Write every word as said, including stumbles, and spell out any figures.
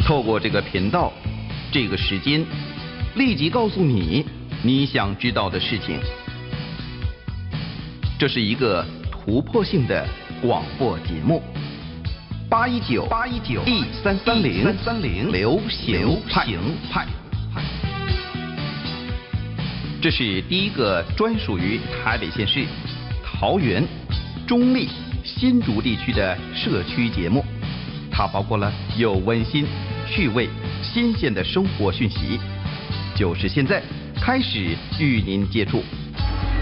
透过这个频道，这个时间，立即告诉你你想知道的事情。这是一个突破性的广播节目。八一九八一九一三三零三三零流行派，这是第一个专属于台北县市、桃园、中立、新竹地区的社区节目。它包括了有温馨、趣味、新鲜的生活讯息，就是现在开始与您接触。